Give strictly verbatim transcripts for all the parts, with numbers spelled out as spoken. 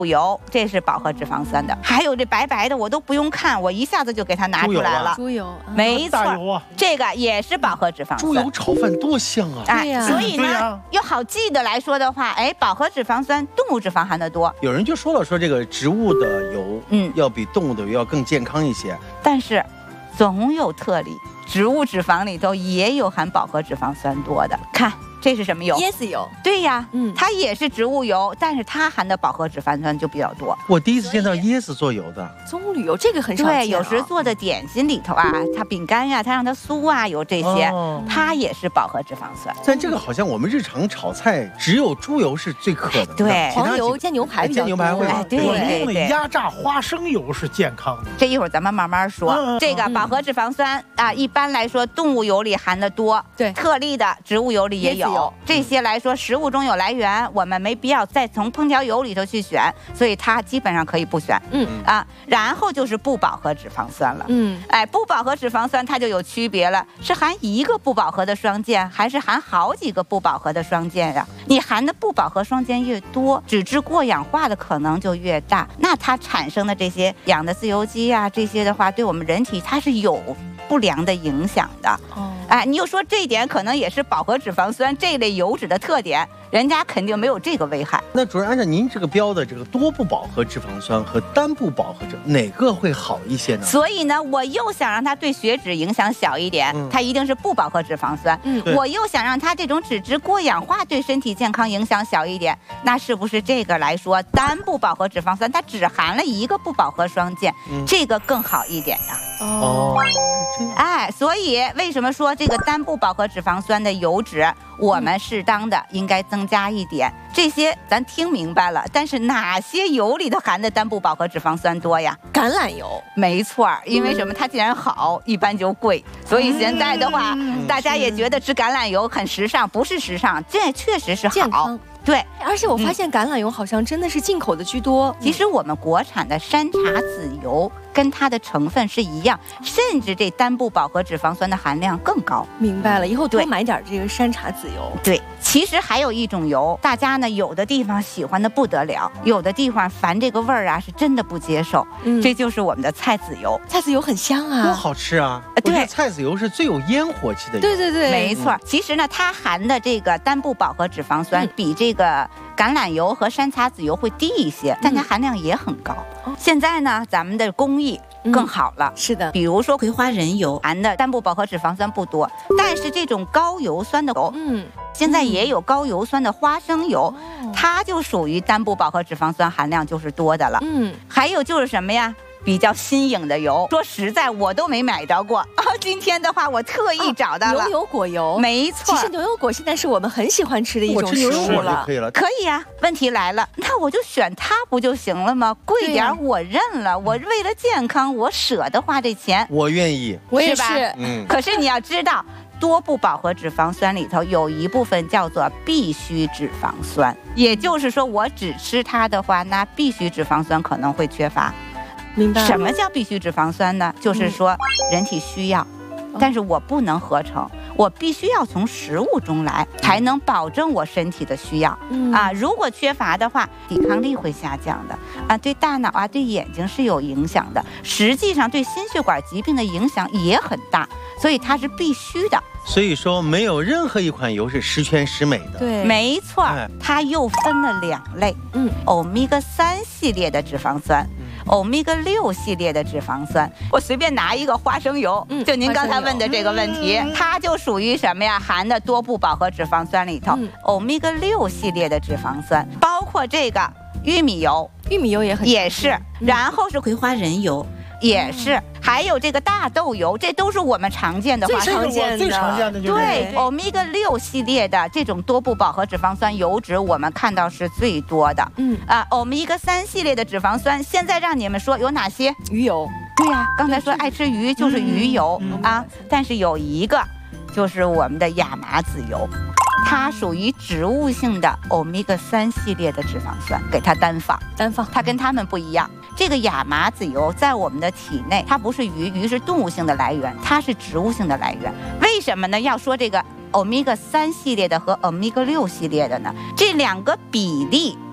油，这是饱和脂肪酸的，还有这白白的我都不用看，我一下子就给它拿出来了。 猪油、啊， 没错， 大油啊， 这个也是饱和脂肪酸。 猪油炒饭多香啊！ 哎呀所以呢， 呀要好记的来说的话，哎，饱和脂肪酸动物脂肪含得多， 有人就说了，说这个植物的油， 嗯， 要比动物的油要更健康一些。 但是总有特例，植物脂肪里头也有含饱和脂肪酸多的。看这是什么油？ 椰子油。 对呀， 嗯， 它也是植物油，但是它含的饱和脂肪酸就比较多。 我第一次见到椰子做油的， 棕榈油这个很少见、啊。 对，有时做的点心里头啊，它饼干呀，它让它酥啊，有这些， 哦、 它也是饱和脂肪酸。 但这个好像我们日常炒菜只有猪油是最可能的， 对， 黄油煎牛排比较多， 煎牛排会， 哎，对我对用的对。 压榨花生油是健康的。 这一会儿咱们慢慢说。 嗯、 这个饱和脂肪酸啊，一般来说动物油里含的多， 对， 特例的植物油里也有。这些来说，食物中有来源，我们没必要再从烹调油里头去选，所以它基本上可以不选。 嗯啊，然后就是不饱和脂肪酸了。 嗯， 哎，不饱和脂肪酸它就有区别了，是含一个不饱和的双键，还是含好几个不饱和的双键呀？你含的不饱和双键越多，脂质过氧化的可能就越大，那它产生的这些氧的自由基啊，这些的话，对我们人体它是有不良的影响的。 哦， 哎，你又说这一点可能也是饱和脂肪酸这类油脂的特点，人家肯定没有这个危害。 那主任，按照您这个标的这个多不饱和脂肪酸和单不饱和脂，哪个会好一些呢？ 所以呢，我又想让它对血脂影响小一点， 嗯、 它一定是不饱和脂肪酸。 嗯， 我又想让它这种脂质过氧化对身体健康影响小一点，那是不是这个来说，单不饱和脂肪酸它只含了一个不饱和双键，嗯、这个更好一点呀？ 哦， 哎，所以为什么说这个单不饱和脂肪酸的油脂，我们适当的应该增加一点？这些咱听明白了，但是哪些油里头含的单不饱和脂肪酸多呀？ 橄榄油， 没错，因为什么？它既然好，一般就贵，所以现在的话， 嗯、 大家也觉得吃橄榄油很时尚，不是时尚，这确实是好。 健康。 对， 而且我发现橄榄油好像真的是进口的居多。 其实我们国产的山茶籽油跟它的成分是一样，甚至这单不饱和脂肪酸的含量更高。 明白了，以后多买点这个山茶籽油。 对，其实还有一种油，大家呢有的地方喜欢的不得了，有的地方烦这个味儿啊，是真的不接受。嗯，这就是我们的菜籽油。 菜籽油很香啊， 多好吃啊！ 对， 菜籽油是最有烟火气的油。 对对对， 没错。其实呢，它含的这个单不饱和脂肪酸比这个橄榄油和山茶籽油会低一些，但它含量也很高。嗯、现在呢，咱们的工艺更好了、 嗯，是的， 比如说葵花仁油含的单不饱和脂肪酸不多，但是这种高油酸的油， 嗯， 现在也有高油酸的花生油，嗯、它就属于单不饱和脂肪酸含量就是多的了。 嗯， 还有就是什么呀？比较新颖的油，说实在我都没买着过啊。今天的话，我特意找到了、 哦、牛油果油， 没错。 其实牛油果现在是我们很喜欢吃的一种食物了， 可以了， 可以呀、啊。问题来了，那我就选它不就行了吗？贵点我认了，我为了健康，我舍得花这钱， 我愿意， 我也是。 嗯， 可是你要知道。多不饱和脂肪酸里头有一部分叫做必需脂肪酸，也就是说我只吃它的话，那必需脂肪酸可能会缺乏。 明白？ 什么叫必需脂肪酸呢？就是说人体需要，嗯、但是我不能合成，我必须要从食物中来，才能保证我身体的需要。嗯、啊，如果缺乏的话，抵抗力会下降的啊，对大脑啊、对眼睛是有影响的，实际上对心血管疾病的影响也很大，所以它是必须的。 所以说，没有任何一款油是十全十美的。 对，没错，它又分了两类，嗯，欧米伽三系列的脂肪酸，欧米伽六系列的脂肪酸。我随便拿一个花生油，嗯，就您刚才问的这个问题，嗯、它就属于什么呀？含的多不饱和脂肪酸里头，欧米伽六系列的脂肪酸，包括这个玉米油， 玉米油也很也是，嗯、然后是葵花仁油。也是，还有这个大豆油，这都是我们常见的花生油， 最常见的， 最常见的就是对欧米伽六系列的这种多不饱和脂肪酸油脂，我们看到是最多的。嗯啊，欧米伽三系列的脂肪酸，现在让你们说有哪些？ 鱼油。 对呀、啊，刚才说爱吃鱼就是鱼油、嗯嗯、啊，但是有一个就是我们的亚麻籽油。它属于植物性的欧米伽三系列的脂肪酸，给它单放， 单放， 它跟它们不一样。这个亚麻籽油在我们的体内，它不是鱼，鱼是动物性的来源，它是植物性的来源。为什么呢？要说这个欧米伽三系列的和欧米伽六系列的呢，这两个比例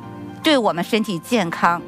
对我们身体健康